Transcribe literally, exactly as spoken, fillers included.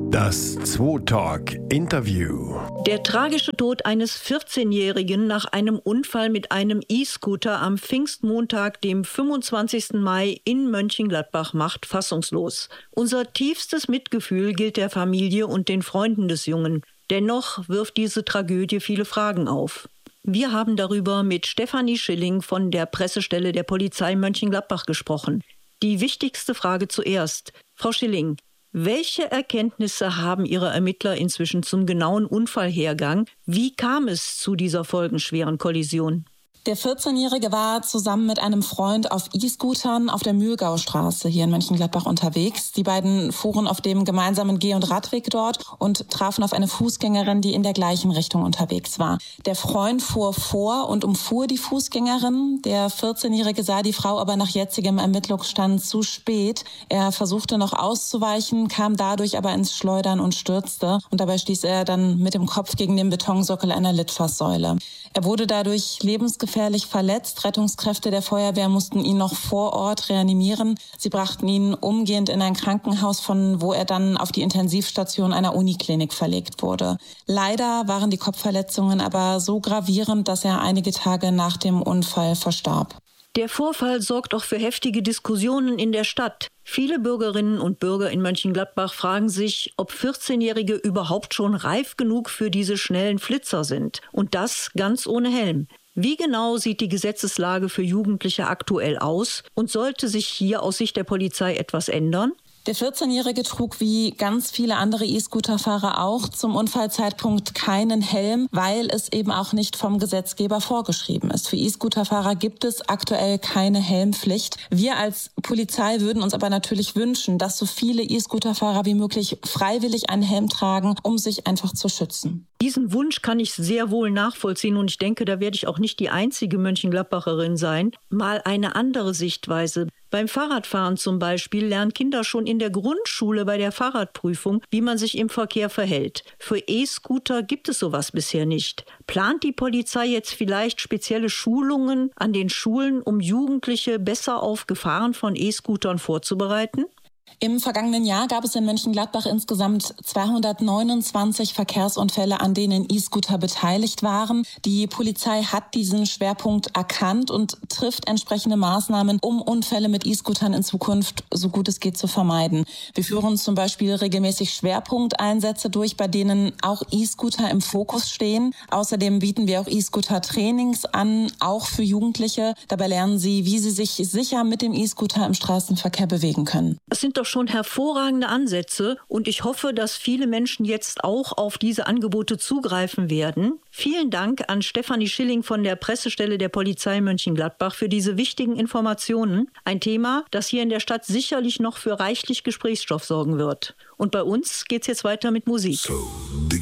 Das zwei Talk Interview. Der tragische Tod eines vierzehnjährigen nach einem Unfall mit einem E-Scooter am Pfingstmontag, dem fünfundzwanzigsten Mai in Mönchengladbach, macht fassungslos. Unser tiefstes Mitgefühl gilt der Familie und den Freunden des Jungen. Dennoch wirft diese Tragödie viele Fragen auf. Wir haben darüber mit Stefanie Schilling von der Pressestelle der Polizei Mönchengladbach gesprochen. Die wichtigste Frage zuerst. Frau Schilling, welche Erkenntnisse haben Ihre Ermittler inzwischen zum genauen Unfallhergang? Wie kam es zu dieser folgenschweren Kollision? Der vierzehnjährige war zusammen mit einem Freund auf E-Scootern auf der Mühlgaustraße hier in Mönchengladbach unterwegs. Die beiden fuhren auf dem gemeinsamen Geh- und Radweg dort und trafen auf eine Fußgängerin, die in der gleichen Richtung unterwegs war. Der Freund fuhr vor und umfuhr die Fußgängerin. Der vierzehnjährige sah die Frau aber nach jetzigem Ermittlungsstand zu spät. Er versuchte noch auszuweichen, kam dadurch aber ins Schleudern und stürzte. Und dabei stieß er dann mit dem Kopf gegen den Betonsockel einer Litfaßsäule. Er wurde dadurch lebensgefährlich verletzt. Rettungskräfte der Feuerwehr mussten ihn noch vor Ort reanimieren. Sie brachten ihn umgehend in ein Krankenhaus, von wo er dann auf die Intensivstation einer Uniklinik verlegt wurde. Leider waren die Kopfverletzungen aber so gravierend, dass er einige Tage nach dem Unfall verstarb. Der Vorfall sorgt auch für heftige Diskussionen in der Stadt. Viele Bürgerinnen und Bürger in Mönchengladbach fragen sich, ob vierzehnjährige überhaupt schon reif genug für diese schnellen Flitzer sind. Und das ganz ohne Helm. Wie genau sieht die Gesetzeslage für Jugendliche aktuell aus? Und sollte sich hier aus Sicht der Polizei etwas ändern? Der vierzehnjährige trug wie ganz viele andere E-Scooter-Fahrer auch zum Unfallzeitpunkt keinen Helm, weil es eben auch nicht vom Gesetzgeber vorgeschrieben ist. Für E-Scooter-Fahrer gibt es aktuell keine Helmpflicht. Wir als Polizei würden uns aber natürlich wünschen, dass so viele E-Scooter-Fahrer wie möglich freiwillig einen Helm tragen, um sich einfach zu schützen. Diesen Wunsch kann ich sehr wohl nachvollziehen und ich denke, da werde ich auch nicht die einzige Mönchengladbacherin sein. Mal eine andere Sichtweise. Beim Fahrradfahren zum Beispiel lernen Kinder schon in der Grundschule bei der Fahrradprüfung, wie man sich im Verkehr verhält. Für E-Scooter gibt es sowas bisher nicht. Plant die Polizei jetzt vielleicht spezielle Schulungen an den Schulen, um Jugendliche besser auf Gefahren von E-Scootern vorzubereiten? Im vergangenen Jahr gab es in Mönchengladbach insgesamt zweihundertneunundzwanzig Verkehrsunfälle, an denen E-Scooter beteiligt waren. Die Polizei hat diesen Schwerpunkt erkannt und trifft entsprechende Maßnahmen, um Unfälle mit E-Scootern in Zukunft so gut es geht zu vermeiden. Wir führen zum Beispiel regelmäßig Schwerpunkteinsätze durch, bei denen auch E-Scooter im Fokus stehen. Außerdem bieten wir auch E-Scooter-Trainings an, auch für Jugendliche. Dabei lernen sie, wie sie sich sicher mit dem E-Scooter im Straßenverkehr bewegen können. Das sind doch schon hervorragende Ansätze und ich hoffe, dass viele Menschen jetzt auch auf diese Angebote zugreifen werden. Vielen Dank an Stefanie Schilling von der Pressestelle der Polizei Mönchengladbach für diese wichtigen Informationen. Ein Thema, das hier in der Stadt sicherlich noch für reichlich Gesprächsstoff sorgen wird. Und bei uns geht's jetzt weiter mit Musik. So